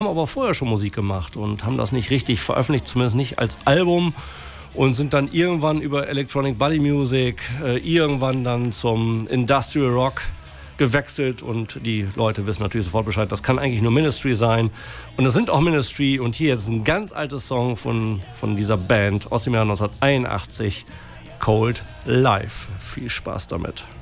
Haben aber vorher schon Musik gemacht und haben das nicht richtig veröffentlicht, zumindest nicht als Album. Und sind dann irgendwann über Electronic Body Music, irgendwann dann zum Industrial Rock gewechselt. Und die Leute wissen natürlich sofort Bescheid, das kann eigentlich nur Ministry sein. Und das sind auch Ministry. Und hier jetzt ein ganz altes Song von dieser Band aus dem Jahr 1981, Cold Life. Viel Spaß damit.